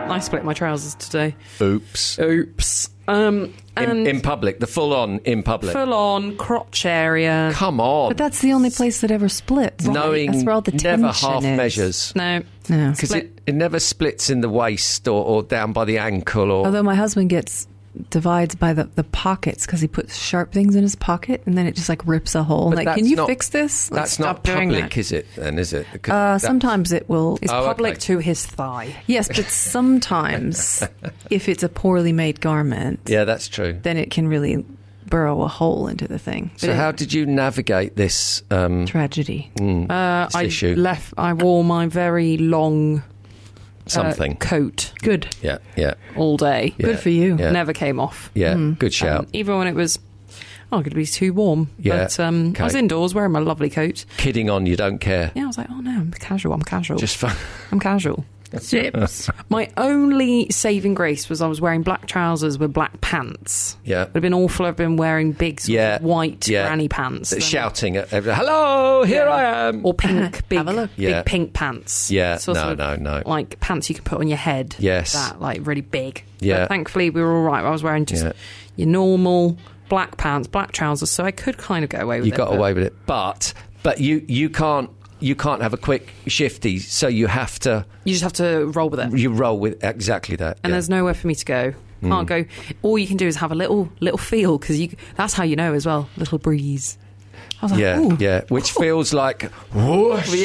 I split my trousers today. Oops. And In public, the full-on in public. full-on crotch area. Come on. But that's the only place that ever splits. Knowing That's where all the tension never half is. measures. No. No. Because it never splits in the waist or down by the ankle. Or Although my husband divides by the pockets because he puts sharp things in his pocket and then it just like rips a hole. But Like, that's can you not- fix this? Like, That's not stop doing public, that. is it? Then is it? Because Sometimes it will. It's Oh, public okay. to his thigh. Yes, but sometimes if it's a poorly made garment, yeah, that's true. then it can really burrow a hole into the thing. So how did you navigate this Tragedy. this issue? I wore my very long Something. coat Good. Yeah. all day. Yeah. Good for you. Yeah. Never came off. Yeah, good shout. Even when it was, going to be too warm. Yeah, But I was okay. indoors wearing my lovely coat. Kidding on, you don't care. Yeah, I was like, oh no, I'm casual. Just fun. I'm casual. Zips. My only saving grace was I was wearing black trousers with black pants. Yeah. It would have been awful if I'd been wearing big sort of white granny pants. Shouting at everyone, hello, here I am. Or pink, big, Have a look. Yeah. big pink pants. Yeah, Sort no, of no. Like pants you can put on your head. Yes. That, like, really big. Yeah. But thankfully, we were all right. I was wearing just your normal black pants, black trousers, so I could kind of go away with it. You got away with it. But you can't have a quick shifty, so you have to... You just have to roll with it. You roll with exactly that. And there's nowhere for me to go. Can't go. All you can do is have a little feel, because that's how you know as well. Little breeze. I was like, ooh. Which feels like whoosh.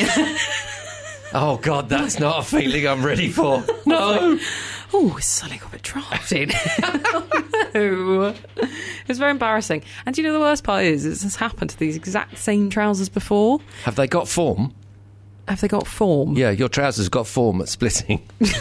Oh God, that's not a feeling I'm ready for. No. Oh, it's suddenly got a bit drafted. No. It's very embarrassing. And do you know the worst part is this has happened to these exact same trousers before. Have they got form? Have they got form? Yeah, your trousers got form at splitting.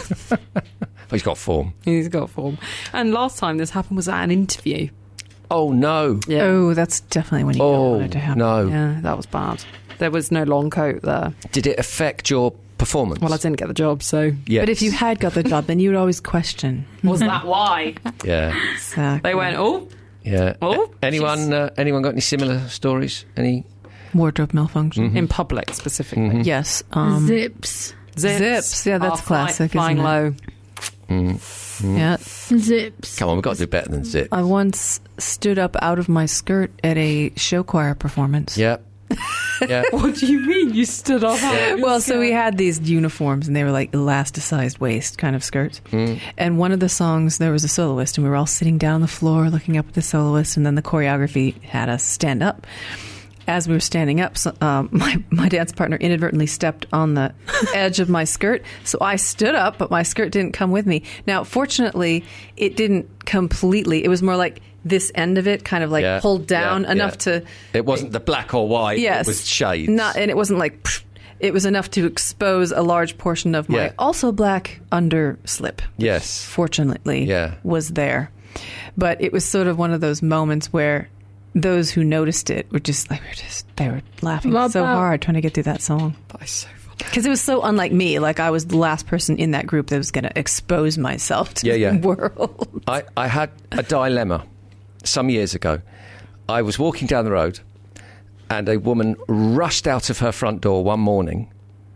He's got form. He's got form. And last time this happened was at an interview. Oh no. Yeah. Oh, that's definitely when you don't want it to happen. No. Yeah, that was bad. There was no long coat there. Did it affect your performance? Well, I didn't get the job, so... Yes. But if you had got the job, then you would always question. Was that why? Yeah. Exactly. They went, oh, Yeah. Oh, anyone got any similar stories? Any? Wardrobe malfunction. in public specifically. Yes. Zips. Zips. Yeah, that's are classic, Flying isn't low. Yeah. Zips. Come on, we've got to do better than zip. I once stood up out of my skirt at a show choir performance. Yeah. Yeah. What do you mean you stood up? Well, so we had these uniforms, and they were like elasticized waist kind of skirts. And one of the songs, there was a soloist, and we were all sitting down on the floor looking up at the soloist, and then the choreography had us stand up. As we were standing up, my dance partner inadvertently stepped on the edge of my skirt, so I stood up, but my skirt didn't come with me. Now, fortunately, it didn't completely. It was more like this end of it kind of like pulled down enough to... It wasn't the black or white. Yes. It was shades. And it wasn't like... It was enough to expose a large portion of my also black underslip. Yes. Fortunately, was there. But it was sort of one of those moments where those who noticed it were just like, they were laughing so hard trying to get through that song. That's so funny. Because it was so unlike me. Like, I was the last person in that group that was going to expose myself to the world. I had a dilemma some years ago. I was walking down the road and a woman rushed out of her front door one morning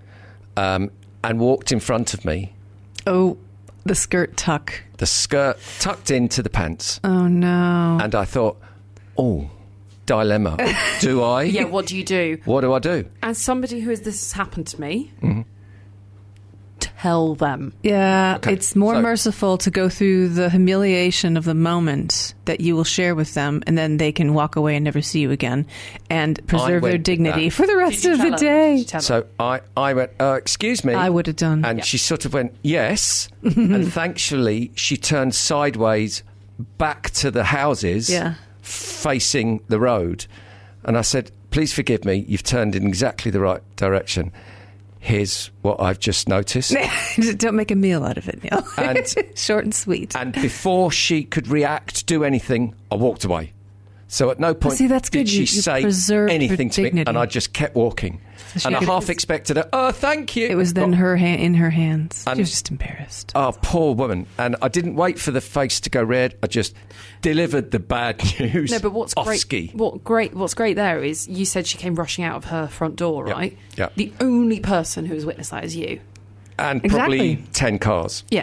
and walked in front of me. Oh, the skirt tuck. The skirt tucked into the pants. Oh, no. And I thought, oh, dilemma. Do I? Yeah, what do you do? What do I do? As somebody this has happened to me, tell them. Yeah, Okay, it's more so- merciful to go through the humiliation of the moment that you will share with them, and then they can walk away and never see you again and preserve their went with dignity that. for the rest of the Did day. you tell them? So I went, excuse me. I would have done. And she sort of went, yes. And thankfully, she turned sideways back to the houses facing the road. And I said, please forgive me. You've turned in exactly the right direction. Here's what I've just noticed. Don't make a meal out of it, Neil. And- Short and sweet. And before she could react, do anything, I walked away. So at no point see, that's did good. she You say preserved her anything to me. dignity. And I just kept walking. So she And I could- half expected her, oh, thank you. It was then in her hands. And- She was just embarrassed. Oh, poor woman. And I didn't wait for the face to go red. I just delivered the bad news. No, but what's off great? ski. What's great there is you said she came rushing out of her front door, Yeah, right? yeah. The only person who has witnessed that is you. And Exactly. probably 10 cars. Yeah.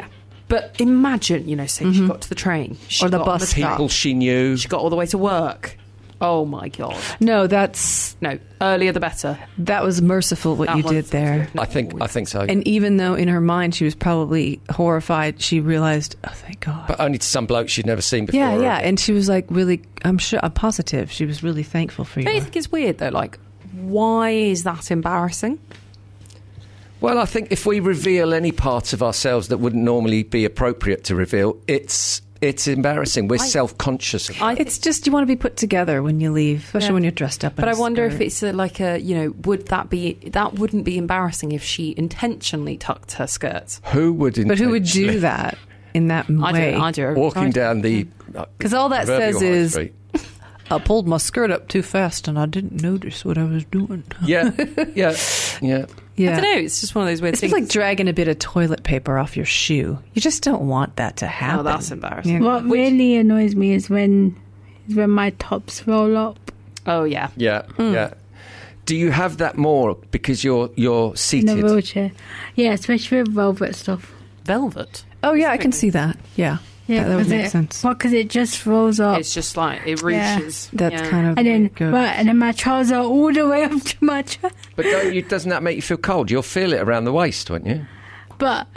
But imagine, say she got to the train. Or the got bus on stop. People she knew. She got all the way to work. Oh, my God. No, Earlier the better. that was merciful what That you was- did there. I think so. And even though in her mind she was probably horrified, she realized, oh, thank God. But only to some bloke she'd never seen before. Yeah. And she was like, really, I'm positive. She was really thankful for you. Don't you think it's weird, though? Like, why is that embarrassing? Well, I think if we reveal any parts of ourselves that wouldn't normally be appropriate to reveal, it's embarrassing. We're self-conscious. It's just you want to be put together when you leave, especially when you're dressed up. But I wonder if it's would that wouldn't be embarrassing if she intentionally tucked her skirts? Who would do that in that way? I do. Walking down the... Because all that proverbial says high is, street. I pulled my skirt up too fast and I didn't notice what I was doing. Yeah. Yeah. I don't know. It's just one of those weird It's things. just like dragging a bit of toilet paper off your shoe. You just don't want that to happen. Oh, that's embarrassing. Yeah. What really annoys me is when my tops roll up Oh, yeah. Yeah. Do you have that more because you're in a seated? wheelchair. Yeah, especially with velvet stuff. Velvet. Oh, yeah, I can see that. Yeah. Yeah, that would make sense. Well, because it just rolls up. It's just like, it reaches. That's kind of and then, good. and then my trousers are all the way up to my chest. But doesn't that make you feel cold? You'll feel it around the waist, won't you? But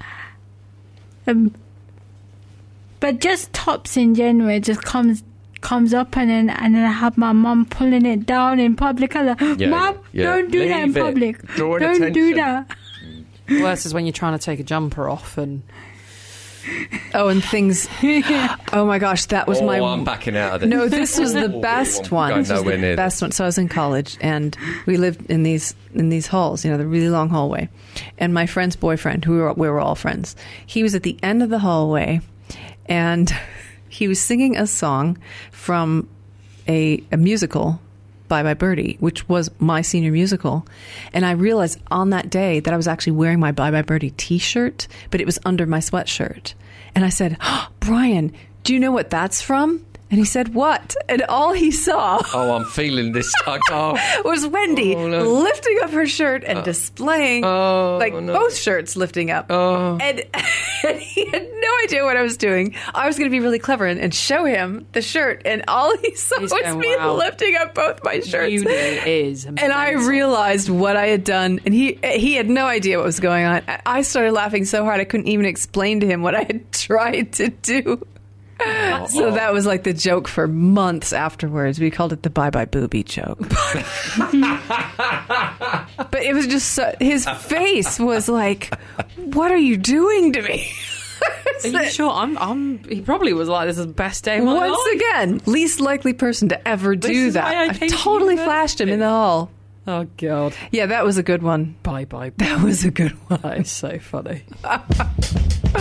just tops in general, it just comes up and then I have my mum pulling it down in public. I'm like, Mum, don't do that in Leave it. public. Drawing Don't do attention. that. Worse is when you're trying to take a jumper off and... Oh, and things. Oh my gosh, that was my. I'm backing out of this. No, this was the best one. Going This was nowhere the near best one. So I was in college, and we lived in these halls. The really long hallway. And my friend's boyfriend, we were all friends. He was at the end of the hallway, and he was singing a song from a musical. Bye Bye Birdie, which was my senior musical. And I realized on that day that I was actually wearing my Bye Bye Birdie t-shirt, but it was under my sweatshirt. And I said, Brian, do you know what that's from? And he said, what? And all he saw I'm feeling this. was Wendy lifting up her shirt and displaying, both shirts lifting up. And he had no idea what I was doing. I was going to be really clever and show him the shirt. And all he saw was going, me wow. lifting up both my shirts. Uni is And I mental. realized what I had done, and he had no idea what was going on. I started laughing so hard I couldn't even explain to him what I had tried to do. So that was like the joke for months afterwards. We called it the bye bye booby joke. But it was just his face was like, "What are you doing to me?" Are you sure? He probably was like, this is the best day of my life. Once again, least likely person to ever do is that. why I I came to totally university. flashed him in the hall. Oh, God. Yeah, that was a good one. Bye. That was a good one. That is so funny.